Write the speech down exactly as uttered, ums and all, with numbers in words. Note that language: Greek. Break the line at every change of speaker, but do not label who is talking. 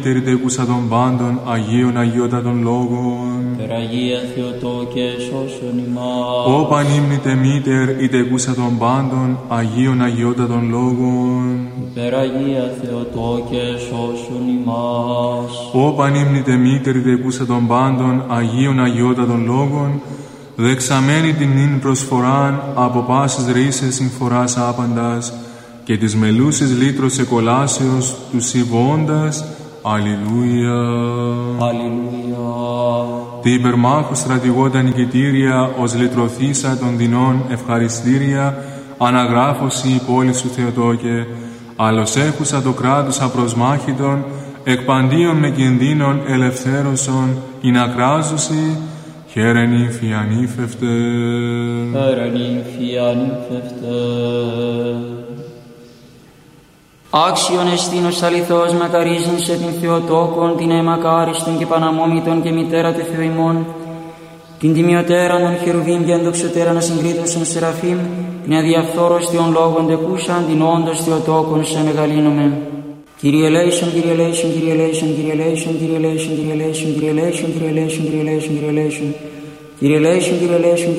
Τεριτέκουσα των πάντων, Αγίων Αγιότατων Λόγων.
Περαγία Θεοτό και σώσον ημάς.
Ω πανύμνητε μήτερ, ητεκούσα των πάντων, Αγίων Αγιότατων Λόγων.
Περαγία Θεοτό και σώσον ημάς.
Ω πανύμνητε μήτερ, ητεκούσα των πάντων, Αγίων Αγιότατων Λόγων, δεξαμένη την νυν προσφοράν από πάσης ρίσες συμφοράς άπαντας και της μελούσης λύτρος εκολάσεως του συμβώντας. Αλληλούια.
Αλληλούια.
Τι υπερμάχου στρατηγόντα νικητήρια ως λυτρωθήσα των δεινών ευχαριστήρια αναγράφωση η πόλη σου Θεοτόκε, άλλος έχουσα το κράτος απροσμάχητον εκ παντίων με κινδύνων ελευθέρωσον ειν ακράζωση χαίρεν ύμφη ανήφευτε.
Χαίρεν ύμφη ανήφευτε. Άξιον εστίνος αληθώς μακαρίζειν σε την Θεοτόκον, την αιμακάριστον και παναμόμητον και μητέρα του Θεού ημών, την τιμιωτέραν των χερουβίμ και ενδοξωτέραν ασυγκρίτωσον σεραφείμ, την αδιαφθόρωστιον λόγων τεκούσαν, την όντως Θεοτόκον σε μεγαλύνομεν. Kyrie eleison, Kyrie eleison, Kyrie eleison, Kyrie eleison, Kyrie eleison, Kyrie eleison, Kyrie eleison, Kyrie eleison, Kyrie eleison, Kyrie eleison, Kyrie eleison, Kyrie eleison,